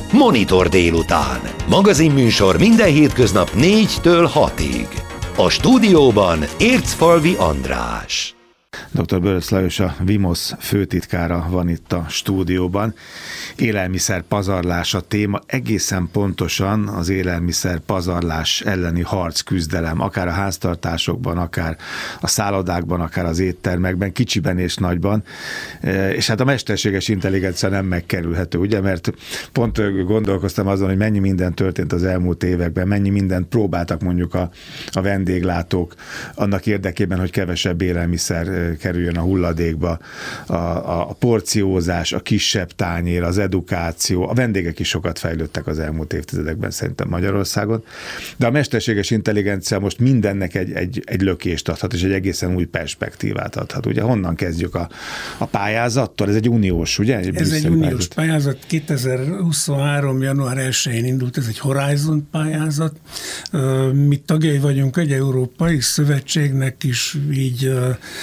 Monitor délután. Magazinműsor minden hétköznap 4-től 6-ig. A stúdióban Ércfalvi András. Dr. Börös Lajos, a VIMOSZ főtitkára van itt a stúdióban. Élelmiszer pazarlás a téma, egészen pontosan az élelmiszer pazarlás elleni harc, küzdelem, akár a háztartásokban, akár a szállodákban, akár az éttermekben, kicsiben és nagyban. És hát a mesterséges intelligencia nem megkerülhető, ugye, mert pont gondolkoztam azon, hogy mennyi minden történt az elmúlt években, mennyi mindent próbáltak mondjuk a vendéglátók annak érdekében, hogy kevesebb élelmiszer kerüljön a hulladékba, a porciózás, a kisebb tányér, az edukáció, a vendégek is sokat fejlődtek az elmúlt évtizedekben szerintem Magyarországon, de a mesterséges intelligencia most mindennek egy lökést adhat, és egy egészen új perspektívát adhat. Ugye honnan kezdjük a pályázattól? Ez egy uniós, ugye? Ez egy uniós pályázat, 2023. január 1-én indult, ez egy Horizon pályázat. Mi tagjai vagyunk egy európai szövetségnek is, így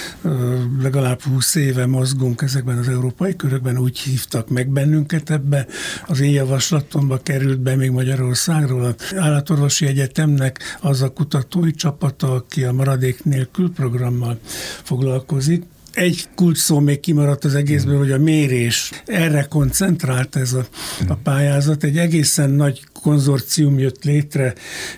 legalább 20 éve mozgunk ezekben az európai körökben, úgy hívtak meg bennünket ebbe. Az én javaslatomba került be még Magyarországról az Állatorvosi Egyetemnek az a kutatói csapata, aki a Maradék nélkül programmal foglalkozik. Egy kulcsszó még kimaradt az egészből, hogy a mérés. Erre koncentrált ez a pályázat. Egy egészen nagy konzorcium jött létre,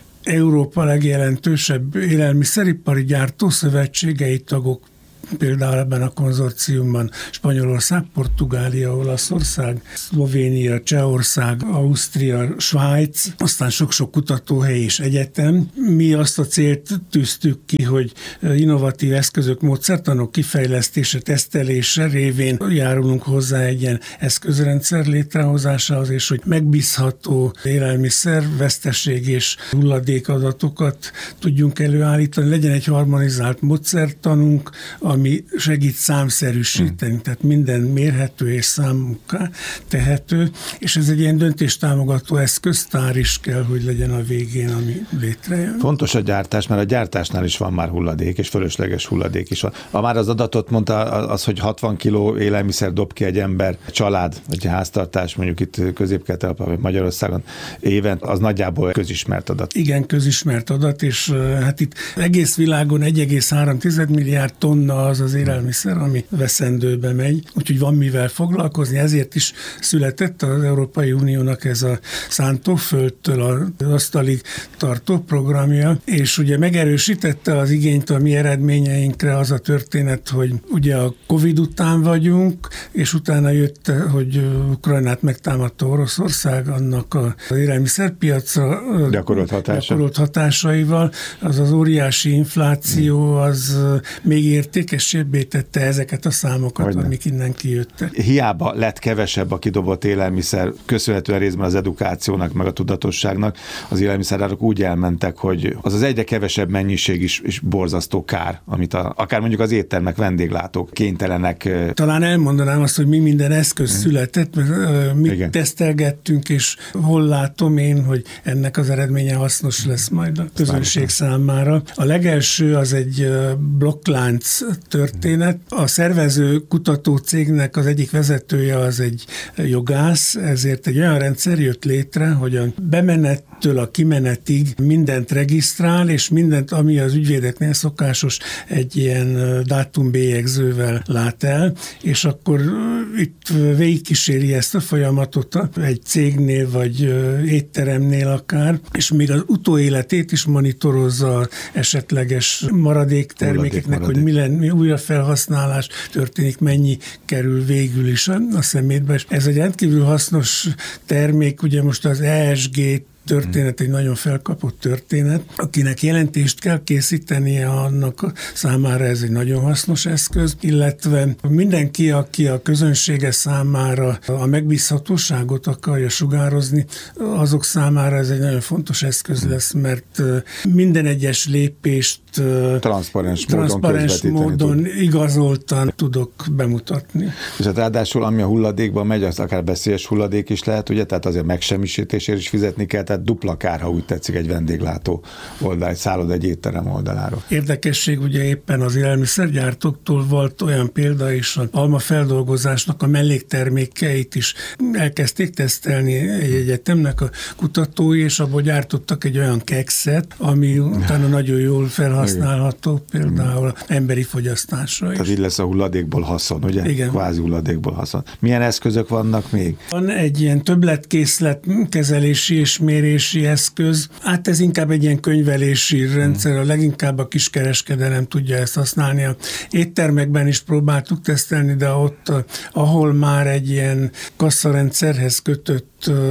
Európa legjelentősebb élelmiszeripari gyártószövetségei tagok, például ebben a konzorciumban Spanyolország, Portugália, Olaszország, Szlovénia, Csehország, Ausztria, Svájc, aztán sok-sok kutatóhely és egyetem. Mi azt a célt tűztük ki, hogy innovatív eszközök, módszertanok kifejlesztése, tesztelése révén járulunk hozzá egy ilyen eszközrendszer létrehozásához, és hogy megbízható élelmiszer, veszteség és hulladékadatokat tudjunk előállítani. Legyen egy harmonizált módszertanunk, ami segít számszerűsíteni, tehát minden mérhető és számukká tehető, és ez egy ilyen döntéstámogató eszköztár is kell, hogy legyen a végén, ami létrejön. Fontos a gyártás, mert a gyártásnál is van már hulladék, és fölösleges hulladék is van. Már az adatot mondta, az, hogy 60 kiló élelmiszer dob ki egy ember, család, vagy háztartás, mondjuk itt Közép-Kelet-Európában, vagy Magyarországon éven, az nagyjából közismert adat. Igen, közismert adat, és hát itt egész világon 1,3 milliárd tonna az élelmiszer, ami veszendőbe megy, úgyhogy van mivel foglalkozni, ezért is született az Európai Uniónak ez a szántóföldtől az asztalig tartó programja, és ugye megerősítette az igényt a mi eredményeinkre az a történet, hogy ugye a Covid után vagyunk, és utána jött, hogy Ukrajnát megtámadta Oroszország, annak az élelmiszerpiacra gyakorolt hatásaival, az óriási infláció, az még értékesebbé tette ezeket a számokat, amik innen kijöttek. Hiába lett kevesebb a kidobott élelmiszer, köszönhetően részben az edukációnak, meg a tudatosságnak, az élelmiszerárak úgy elmentek, hogy az egyre kevesebb mennyiség is borzasztó kár, amit akár mondjuk az éttermek, vendéglátók kénytelenek. Talán elmondanám azt, hogy mi minden eszköz született, mert mit tesztelgettünk, és hol látom én, hogy ennek az eredménye hasznos lesz majd a közönség számára. A legelső az egy blokklánc történet. A szervező kutató cégnek az egyik vezetője az egy jogász, ezért egy olyan rendszer jött létre, hogy a bemenettől a kimenetig mindent regisztrál, és mindent, ami az ügyvédeknél szokásos, egy ilyen dátumbélyegzővel lát el, és akkor itt végigkíséri ezt a folyamatot egy cégnél, vagy étteremnél akár, és még az utóéletét is monitorozza esetleges maradéktermékeknek, hogy mi újrafelhasználás történik, mennyi kerül végül is a szemétbe. Ez egy rendkívül hasznos termék, ugye most az ESG történet, egy nagyon felkapott történet. Akinek jelentést kell készítenie, annak számára ez egy nagyon hasznos eszköz, illetve mindenki, aki a közönsége számára a megbízhatóságot akarja sugározni, azok számára ez egy nagyon fontos eszköz lesz, mert minden egyes lépést transzparens módon igazoltan tudok bemutatni. És hát ráadásul, ami a hulladékban megy, az akár veszélyes hulladék is lehet, ugye, tehát azért megsemmisítésért is fizetni kell, tehát dupla kár, ha úgy tetszik, egy vendéglátó oldal, egy szálloda, egy étterem oldaláról. Érdekesség, ugye éppen az élelmiszergyártóktól volt olyan példa is, az almafeldolgozásnak a melléktermékeit is elkezdték tesztelni egy egyetemnek a kutatói, és abból gyártottak egy olyan kekszet, ami utána nagyon jól felhasználható, például emberi fogyasztásra is. Tehát így lesz a hulladékból haszon, ugye? Igen. Kvázi hulladékból haszon. Milyen eszközök vannak még? Van egy ilyen többletkészlet kezelési és mérési eszköz. Hát ez inkább egy ilyen könyvelési rendszer, a leginkább a kiskereskedelem tudja ezt használni. A éttermekben is próbáltuk tesztelni, de ott, ahol már egy ilyen kasszarendszerhez kötött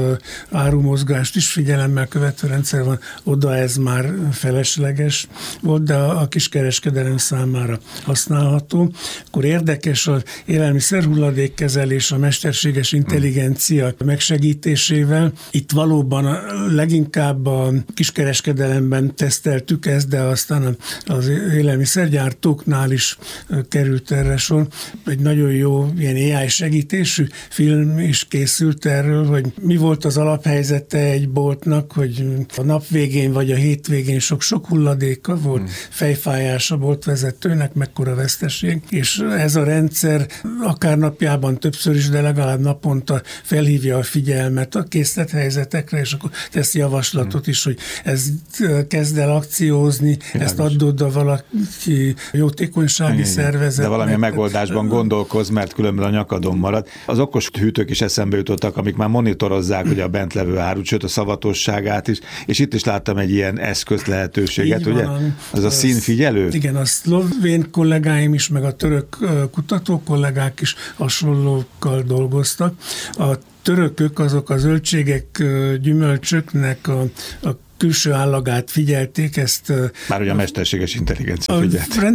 árumozgást is figyelemmel követő rendszer van, oda ez már felesleges volt, de a kiskereskedelem számára használható. Akkor érdekes az élelmiszer hulladékkezelés a mesterséges intelligencia megsegítésével. Itt valóban leginkább a kiskereskedelemben teszteltük ezt, de aztán az élelmiszergyártóknál is került erre sor. Egy nagyon jó ilyen AI segítésű film is készült erről, hogy mi volt az alaphelyzete egy boltnak, hogy a nap végén vagy a hétvégén sok hulladéka volt, fejfájása boltvezetőnek, mekkora veszteség, és ez a rendszer akár napjában többször is, de legalább naponta felhívja a figyelmet a készlethelyzetekre, és akkor tesz javaslatot is, hogy ez kezd el akciózni, ezt add oda valaki jótékonysági szervezet. De valamilyen megoldásban gondolkoz, mert különben a nyakadon marad. Az okos hűtők is eszembe jutottak, amik már monitorozzák ugye a bent levő árut, sőt a szavatosságát is, és itt is láttam egy ilyen eszköz lehetőséget, ugye? Az a színfigyelő? Igen, a szlovén kollégáim is, meg a török kutató kollégák is hasonlókkal dolgoztak. A törökök azok a zöldségek, gyümölcsöknek a külső állagát figyelték, ezt... Már ugye a mesterséges intelligencia figyelt.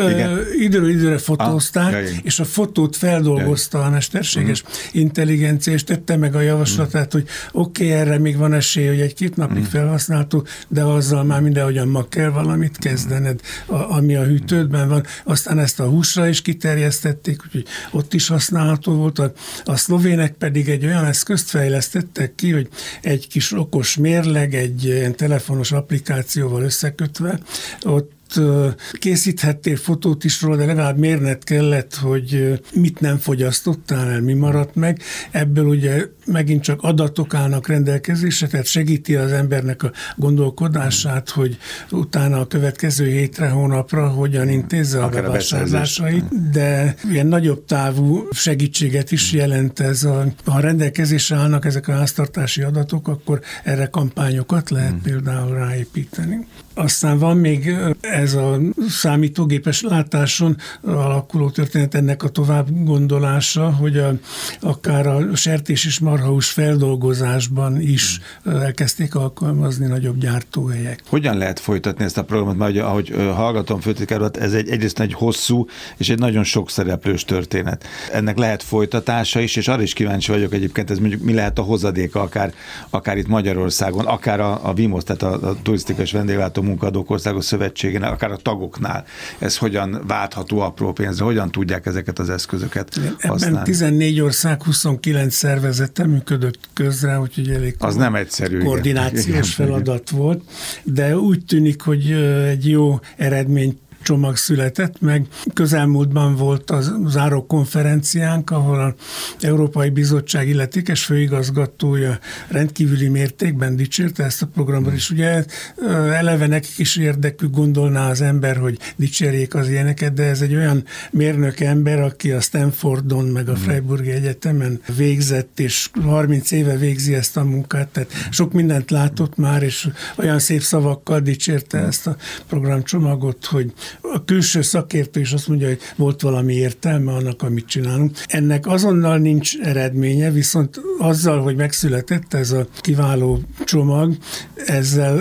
Időről időre fotózták, és a fotót feldolgozta a mesterséges intelligencia, és tette meg a javaslatát, hogy oké, erre még van esély, hogy egy-két napig felhasználható, de azzal már mindenhogyan ma kell valamit kezdened, ami a hűtődben van. Aztán ezt a húsra is kiterjesztették, úgyhogy ott is használható volt. A szlovének pedig egy olyan eszközt fejlesztettek ki, hogy egy kis okos mérleg, egy telefonos applikációval összekötve, ott készíthettél fotót is róla, de legalább mérned kellett, hogy mit nem fogyasztottál el, mi maradt meg. Ebből ugye megint csak adatok állnak rendelkezésre, tehát segíti az embernek a gondolkodását, hogy utána a következő hétre, hónapra hogyan intézze a bevásárlásait, de ilyen nagyobb távú segítséget is jelent ez. Ha rendelkezésre állnak ezek a háztartási adatok, akkor erre kampányokat lehet például ráépíteni. Aztán van még ez a számítógépes látáson alakuló történet, ennek a tovább gondolása, hogy akár a sertés és marhahús feldolgozásban is elkezdték alkalmazni nagyobb gyártóhelyek. Hogyan lehet folytatni ezt a programot? Mert ahogy hallgatom, főtitkár urat, ez egyrészt egy hosszú és egy nagyon sok szereplős történet. Ennek lehet folytatása is, és arra is kíváncsi vagyok egyébként, ez mondjuk mi lehet a hozadéka akár itt Magyarországon, akár a VIMOS, tehát a Turisztikai és Vendéglátó Munkaadók Országos Szövetségének, akár a tagoknál. Ez hogyan váltható apró pénzre? Hogyan tudják ezeket az eszközöket használni? Ebben 14 ország, 29 szervezete működött közre, úgyhogy elég az nem egyszerű, koordinációs feladat volt, de úgy tűnik, hogy egy jó eredmény csomag született, meg közelmúltban volt az záró konferenciánk, ahol az Európai Bizottság illetékes főigazgatója rendkívüli mértékben dicsérte ezt a programot, és ugye eleve nekik is érdekük gondolná az ember, hogy dicsérjék az ilyeneket, de ez egy olyan mérnök ember, aki a Stanfordon, meg a Freiburgi Egyetemen végzett, és 30 éve végzi ezt a munkát, tehát sok mindent látott már, és olyan szép szavakkal dicsérte ezt a programcsomagot, hogy a külső szakértő is azt mondja, hogy volt valami értelme annak, amit csinálunk. Ennek azonnal nincs eredménye, viszont azzal, hogy megszületett ez a kiváló csomag, ezzel a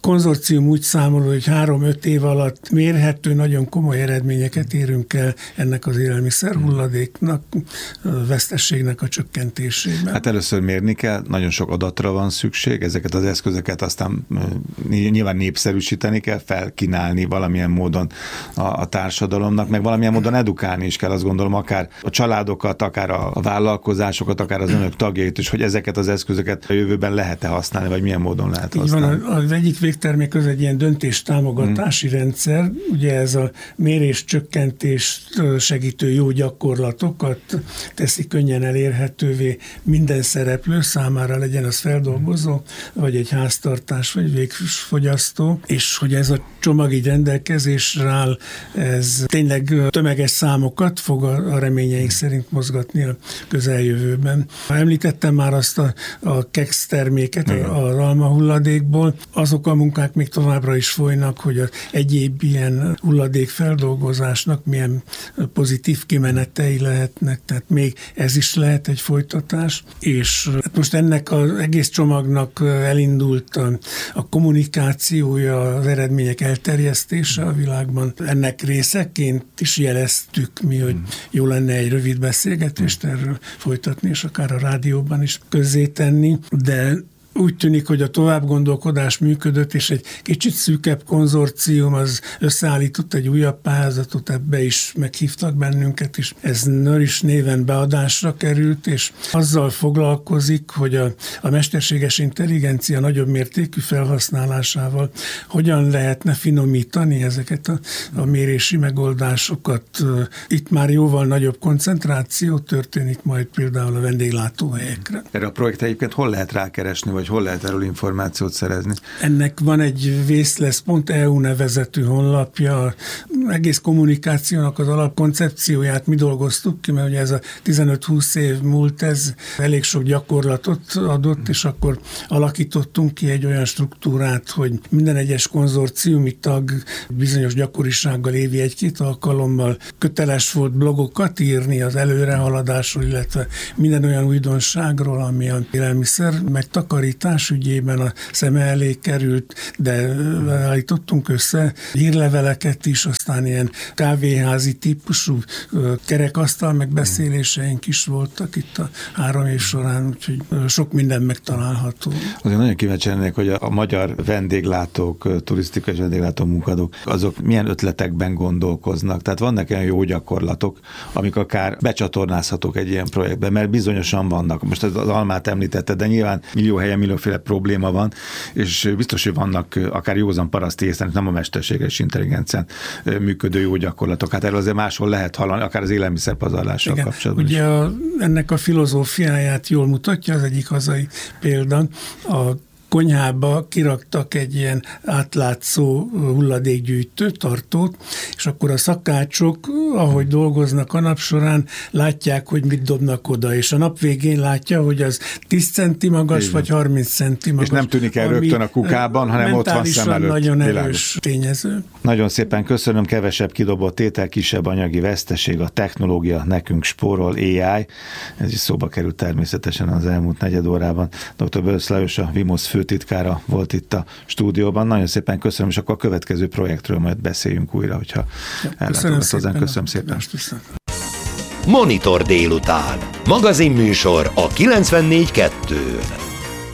konzorcium úgy számol, hogy 3-5 év alatt mérhető, nagyon komoly eredményeket érünk el ennek az élelmiszer hulladéknak, vesztességnek a csökkentésében. Hát először mérni kell, nagyon sok adatra van szükség, ezeket az eszközöket aztán nyilván népszerűsíteni kell, felkínálni valamilyen módon a társadalomnak, meg valamilyen módon edukálni is kell, azt gondolom, akár a családokat, akár a vállalkozásokat, akár az önök tagjait is, hogy ezeket az eszközöket a jövőben lehet-e használni, vagy milyen módon lehet használni. Így van, az egyik végtermék az egy ilyen döntéstámogatási rendszer, ugye ez a mérés csökkentést segítő jó gyakorlatokat teszi könnyen elérhetővé minden szereplő számára, legyen az feldolgozó, vagy egy háztartás, vagy végfogyasztó, és hogy ez a csomag így rendelkezésre áll, ez tényleg tömeges számokat fog a reményeink szerint mozgatni a közeljövőben. Említettem már azt a keksz terméket az almahulladékból, azok a munkák még továbbra is folynak, hogy az egyéb ilyen hulladékfeldolgozásnak milyen pozitív kimenetei lehetnek, tehát még ez is lehet egy folytatás, és most ennek az egész csomagnak elindult a kommunikációja, az eredmények elterjesztése a világban. Ennek részeként is jeleztük mi, hogy jó lenne egy rövid beszélgetést erről folytatni, és akár a rádióban is közzétenni, de úgy tűnik, hogy a továbbgondolkodás működött, és egy kicsit szűkebb konzorcium az összeállított egy újabb pályázatot, ebbe is meghívtak bennünket is. Ez Nourish néven beadásra került, és azzal foglalkozik, hogy a mesterséges intelligencia nagyobb mértékű felhasználásával hogyan lehetne finomítani ezeket a mérési megoldásokat. Itt már jóval nagyobb koncentráció történik majd például a vendéglátóhelyekre. Erre a projektre egyébként hol lehet rákeresni, vagy hol lehet erről információt szerezni? Ennek van egy vészlesz.eu nevezetű honlapja, egész kommunikációnak az alapkoncepcióját mi dolgoztuk ki, mert ugye ez a 15-20 év múlt, ez elég sok gyakorlatot adott, és akkor alakítottunk ki egy olyan struktúrát, hogy minden egyes konzorciumi tag bizonyos gyakorisággal évi 1-2 alkalommal köteles volt blogokat írni az előrehaladásról, illetve minden olyan újdonságról, ami a élelmiszer megtakarítás ügyében a szeme elé került, de állítottunk össze hírleveleket is, aztán ilyen kávéházi típusú kerekasztal megbeszéléseink is voltak itt a 3 év során, úgyhogy sok minden megtalálható. Azért nagyon kíváncsi lennék, hogy a magyar vendéglátók, turisztikai vendéglátó munkadók, azok milyen ötletekben gondolkoznak. Tehát vannak olyan jó gyakorlatok, amik akár becsatornázhatók egy ilyen projektbe, mert bizonyosan vannak. Most az almát említette, de nyilván millió helyen millióféle probléma van, és biztos, hogy vannak akár józan paraszti észen, nem a mesterséges intelligencián működő jó gyakorlatok. Hát erről azért máshol lehet hallani, akár az élelmiszerpazarlással kapcsolatban. Ugye ennek a filozófiáját jól mutatja az egyik hazai példa. A konyhába kiraktak egy ilyen átlátszó hulladékgyűjtő tartót, és akkor a szakácsok, ahogy dolgoznak a nap során, látják, hogy mit dobnak oda, és a nap végén látja, hogy az 10 centi magas, vagy 30 centi magas. És nem tűnik el rögtön a kukában, hanem ott van szem előtt. Nagyon erős tényező. Nagyon szépen köszönöm, kevesebb kidobott étel, kisebb anyagi veszteség, a technológia nekünk spórol, AI. Ez is szóba került természetesen az elmúlt negyed órában. Dr. Bölcs Lajos, a Vimosz főtitkára volt itt a stúdióban. Nagyon szépen köszönöm, és akkor a következő projektről majd beszéljünk újra, hogyha ellátogat hozzánk. Köszönöm szépen. Monitor délután. Magazinműsor a 94.2-n.